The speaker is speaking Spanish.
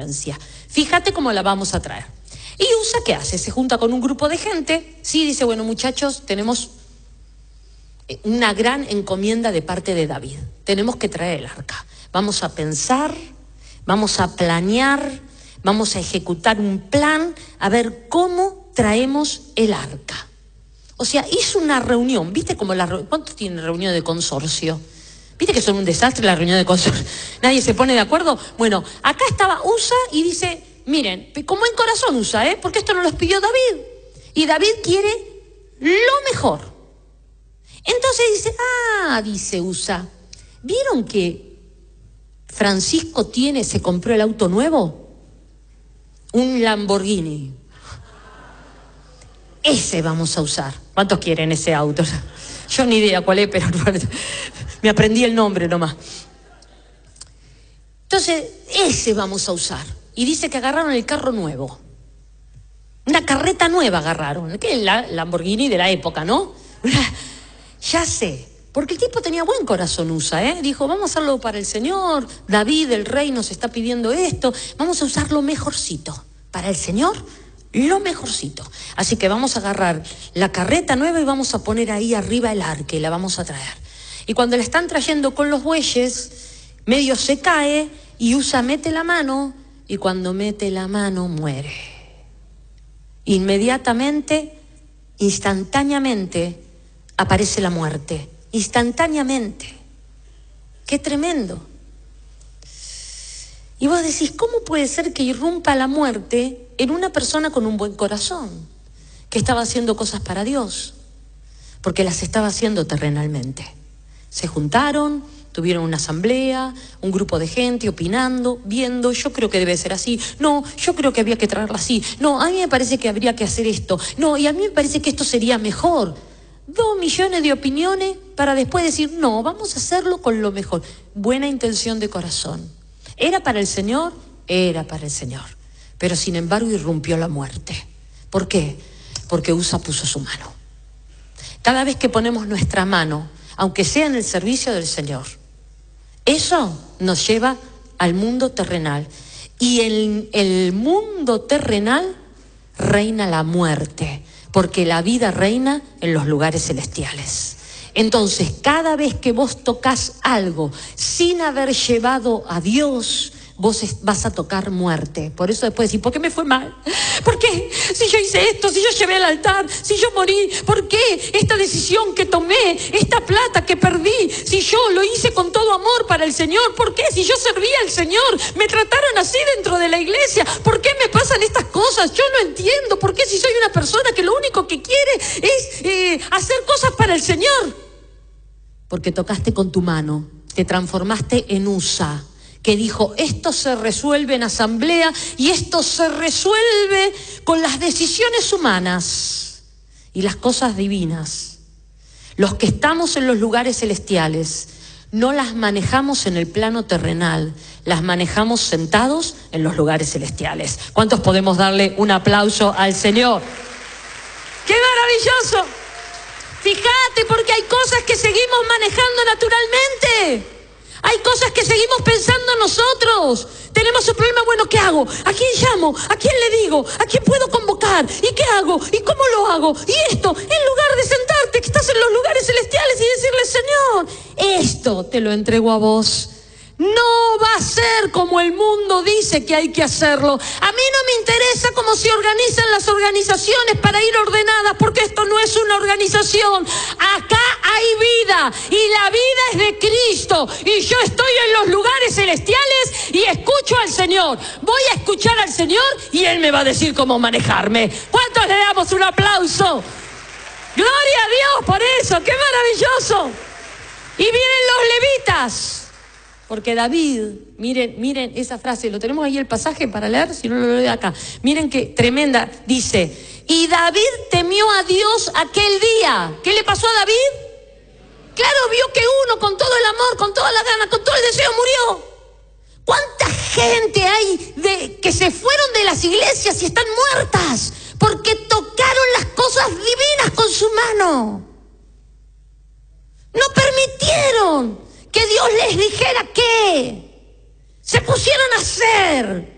influencia. Fíjate cómo la vamos a traer. Y Usa, ¿qué hace? Se junta con un grupo de gente, sí, dice, bueno, muchachos, tenemos una gran encomienda de parte de David. Tenemos que traer el arca. Vamos a pensar, vamos a planear, vamos a ejecutar un plan, a ver cómo traemos el arca. O sea, hizo una reunión, ¿viste cómo cuántos tienen reunión de consorcio? ¿Viste que son un desastre las reuniones de consorcio? Nadie se pone de acuerdo. Bueno, acá estaba Usa y dice, miren, con buen corazón Usa, porque esto nos lo pidió David. Y David quiere lo mejor. Entonces dice, dice Usa, ¿vieron que Francisco se compró el auto nuevo? Un Lamborghini. Ese vamos a usar. ¿Cuántos quieren ese auto? Yo ni idea cuál es, pero me aprendí el nombre nomás. Entonces, ese vamos a usar. Y dice que agarraron el carro nuevo. Una carreta nueva agarraron. Que es la Lamborghini de la época, ¿no? Ya sé. Porque el tipo tenía buen corazón, Usa, Dijo, vamos a hacerlo para el Señor. David, el rey, nos está pidiendo esto. Vamos a usar lo mejorcito. Para el Señor, lo mejorcito. Así que vamos a agarrar la carreta nueva y vamos a poner ahí arriba el arca y la vamos a traer. Y cuando la están trayendo con los bueyes, medio se cae y Usa mete la mano y cuando mete la mano muere. Inmediatamente, instantáneamente, aparece la muerte. Instantáneamente. ¡Qué tremendo! Y vos decís, ¿cómo puede ser que irrumpa la muerte en una persona con un buen corazón? Que estaba haciendo cosas para Dios. Porque las estaba haciendo terrenalmente. Se juntaron, tuvieron una asamblea, un grupo de gente opinando, viendo, yo creo que debe ser así. No, yo creo que había que traerla así. No, a mí me parece que habría que hacer esto. No, y a mí me parece que esto sería mejor. 2 millones de opiniones para después decir, no, vamos a hacerlo con lo mejor. Buena intención de corazón. ¿Era para el Señor? Era para el Señor. Pero sin embargo irrumpió la muerte. ¿Por qué? Porque Usa puso su mano. Cada vez que ponemos nuestra mano, aunque sea en el servicio del Señor, eso nos lleva al mundo terrenal. Y en el mundo terrenal reina la muerte, porque la vida reina en los lugares celestiales. Entonces, cada vez que vos tocas algo sin haber llevado a Dios, vos vas a tocar muerte. Por eso después decís, ¿por qué me fue mal? ¿Por qué? Si yo hice esto, si yo llevé al altar, si yo morí, ¿por qué esta decisión que tomé, esta plata que perdí, si yo lo hice con todo amor para el Señor? ¿Por qué? Si yo servía al Señor, me trataron así dentro de la iglesia. ¿Por qué me pasan estas cosas? Yo no entiendo. ¿Por qué si soy una persona que lo único que quiere es hacer cosas para el Señor? Porque tocaste con tu mano, te transformaste en Usa, que dijo, esto se resuelve en asamblea y esto se resuelve con las decisiones humanas y las cosas divinas. Los que estamos en los lugares celestiales no las manejamos en el plano terrenal, las manejamos sentados en los lugares celestiales. ¿Cuántos podemos darle un aplauso al Señor? ¡Qué maravilloso! Fíjate, porque hay cosas que seguimos manejando naturalmente. Hay cosas que seguimos pensando nosotros. Tenemos un problema, bueno, ¿qué hago? ¿A quién llamo? ¿A quién le digo? ¿A quién puedo convocar? ¿Y qué hago? ¿Y cómo lo hago? Y esto, en lugar de sentarte, que estás en los lugares celestiales y decirle, Señor, esto te lo entrego a vos. No va a ser como el mundo dice que hay que hacerlo. A mí no me interesa cómo se organizan las organizaciones para ir ordenadas, porque esto no es una organización. Acá hay vida y la vida es de Cristo. Y yo estoy en los lugares celestiales y escucho al Señor. Voy a escuchar al Señor y Él me va a decir cómo manejarme. ¿Cuántos le damos un aplauso? Gloria a Dios por eso, qué maravilloso. Y vienen los levitas. Porque David, miren esa frase, ¿lo tenemos ahí el pasaje para leer? Si no lo leo acá. Miren qué tremenda, dice, y David temió a Dios aquel día. ¿Qué le pasó a David? Claro, vio que uno con todo el amor, con toda la gana, con todo el deseo murió. ¿Cuánta gente hay que se fueron de las iglesias y están muertas? Porque tocaron las cosas divinas con su mano. No permitieron que Dios les dijera qué. Se pusieron a hacer.